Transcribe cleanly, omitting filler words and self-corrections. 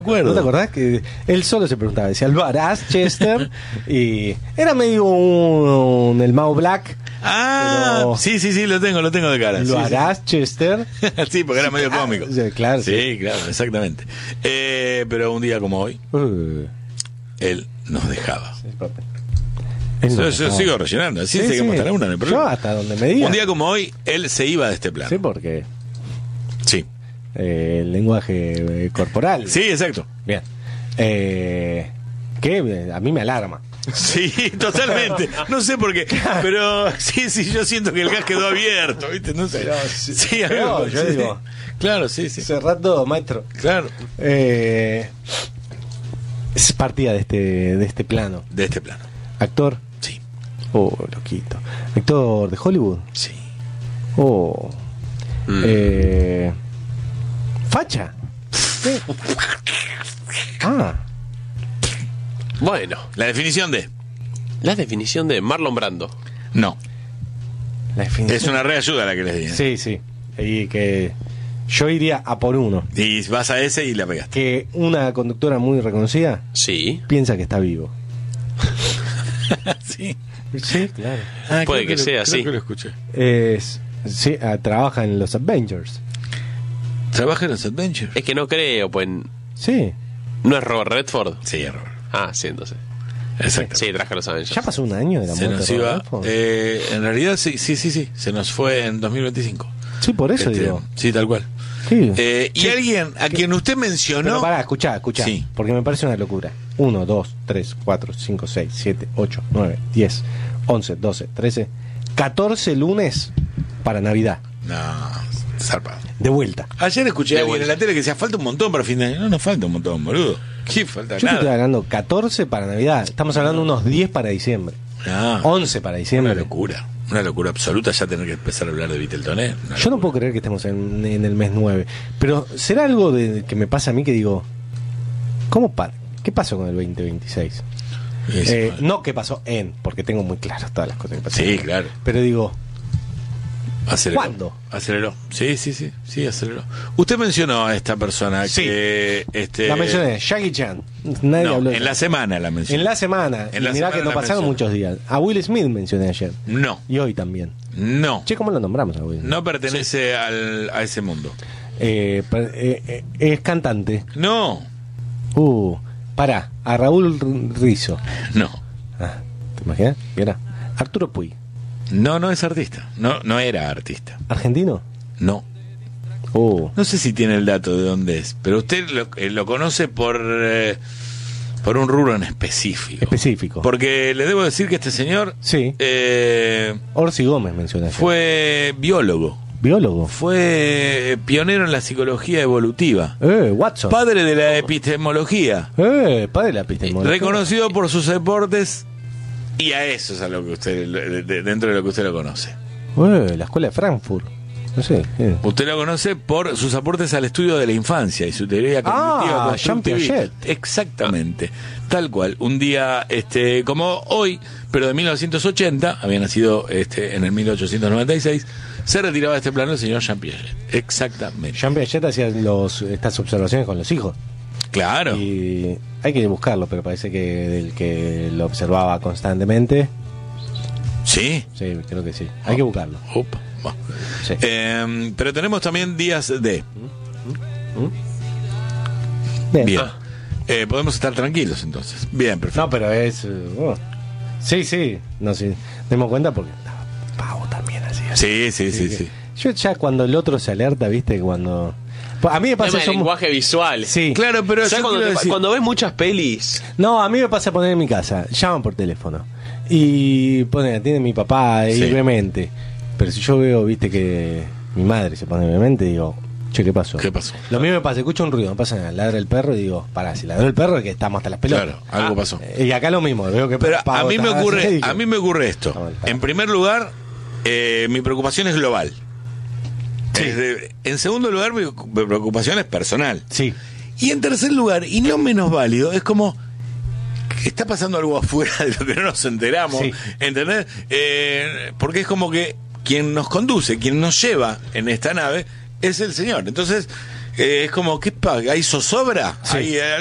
¿No te acordás que él solo se preguntaba? Decía, ¿lo harás, Chester? Y era medio el Mao Black. Pero... sí, lo tengo de cara. ¿Lo harás, Chester? Sí, porque era medio cómico. Claro. Sí, claro, exactamente. Pero un día como hoy, él nos dejaba. Yo sigo rellenando, así seguimos hasta la una, no hay problema. Yo hasta donde me diga. Un día como hoy, él se iba de este plano. Sí, porque... Sí. El lenguaje corporal. Sí, exacto. Bien. Que a mí me alarma. Sí, totalmente. No sé por qué, pero sí, yo siento que el gas quedó abierto, ¿viste? No sé. Pero, sí, algo, yo digo. Claro, sí. Cerrá todo, maestro. Claro. Es partida de este plano. De este plano. ¿Actor? Sí. Oh, loquito. ¿Actor de Hollywood? Sí. Oh. ¿Facha? ¿Sí? Bueno, La definición de... Marlon Brando. No. La definición. Es una reayuda la que les di. Sí. Y que yo iría a por uno. Y vas a ese y la pegaste. Que una conductora muy reconocida Sí. piensa que está vivo. Sí. Sí, claro. Puede que sea así. Creo que lo escuché. Sí, trabaja en los Avengers. ¿Trabaja en los Adventures? Es que no creo, pues. Sí. ¿No es Robert Redford? Sí, error. Sí, entonces. Exacto. Sí, traje los Avengers. Ya pasó un año de la Se muerte nos de iba. Rodolfo. En realidad, sí. Se nos fue en 2025. Sí, por eso digo. Sí, tal cual. Sí. Y alguien a quien usted mencionó. Pero pará, escuchá. Sí. Porque me parece una locura. 1, 2, 3, 4, 5, 6, 7, 8, 9, 10, 11, 12, 13, 14 lunes para Navidad. No, zarpado. De vuelta. Ayer escuché a alguien vuelta. en la tele que decía falta un montón para fin de año. No nos falta un montón, boludo. ¿Qué falta? Yo te estoy Nada. hablando 14 para Navidad. Estamos hablando unos 10 para diciembre. No, 11 para diciembre. una locura absoluta ya tener que empezar a hablar de Viteltoné. Yo no puedo creer que estemos en el mes 9. Pero ¿será algo que me pasa a mí que digo, ¿qué pasó con el 2026? No qué pasó porque tengo muy claras todas las cosas que pasaron. Sí, claro. Pero digo, Aceleró. ¿cuándo? Aceleró. Sí, aceleró. Usted mencionó a esta persona Sí. que... La mencioné, Jackie Chan. Nadie No, habló de en eso. la semana la mencionó. En la semana. En Y la mirá semana que no la pasaron mencionó. muchos días. A Will Smith mencioné ayer. No, Y hoy también. no. Che, ¿cómo lo nombramos a Will Smith? No pertenece a ese mundo. Es cantante. No, Pará, a Raúl Rizzo. no. ¿Te imaginas? ¿Qué era? Arturo Puig. No es artista. No era artista. ¿Argentino? No. No sé si tiene el dato de dónde es, pero usted lo conoce por un rubro en específico. Específico. Porque le debo decir que este señor Sí. Orsi Gómez menciona ayer. fue biólogo. Biólogo. Fue pionero en la psicología evolutiva. Watson. Padre de la epistemología. Padre de la epistemología. Reconocido por sus deportes. Y a eso es a lo que usted, dentro de lo que usted lo conoce. La escuela de Frankfurt. No sé. Usted lo conoce por sus aportes al estudio de la infancia y su teoría cognitiva Jean constructivista. Piaget. Exactamente. Tal cual. Un día como hoy, pero de 1980, había nacido en el 1896, se retiraba de este plano el señor Jean Piaget. Exactamente. Jean Piaget hacía estas observaciones con los hijos. Claro. Y hay que buscarlo, pero parece que del que lo observaba constantemente. Sí. Sí, creo que sí. Hay que buscarlo. Opa, va. Sí. Pero tenemos también días de... Bien. Bien. Podemos estar tranquilos entonces. Bien, perfecto. No, pero es... Sí. No, sí. Demos cuenta porque estaba pavo también así. Sí. Yo ya cuando el otro se alerta, viste, cuando... A mí me pasa... El lenguaje visual. Sí. Claro, pero ¿Sabes yo quiero decir- cuando ves muchas pelis? No, a mí me pasa poner en mi casa, llaman por teléfono y atiende mi papá Sí. vehemente. Pero si yo veo, viste, que mi madre se pone vehemente, digo, che, ¿qué pasó? ¿Qué pasó? Lo mismo me pasa, escucho un ruido, no pasa nada, ladra el perro y digo, pará, si ladra el perro es que estamos hasta las pelotas. Claro, algo pasó. Y acá lo mismo, veo que Pero a Pavo mí me está así, ocurre, digo, a mí me ocurre esto. Está mal. En primer lugar, mi preocupación es global. Sí. En segundo lugar, mi preocupación es personal. Sí, Y en tercer lugar, y no menos válido, es como que está pasando algo afuera de lo que no nos enteramos, Sí. ¿entendés? Porque es como que quien nos conduce, quien nos lleva en esta nave, es el Señor. Entonces, Es como, ¿qué ¿hay zozobra? Sí. ¿Hay